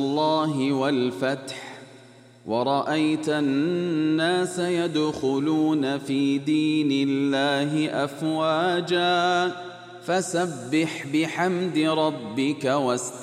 الله والفتح ورأيت الناس يدخلون في دين الله أفواجا فسبح بحمد ربك واستغفره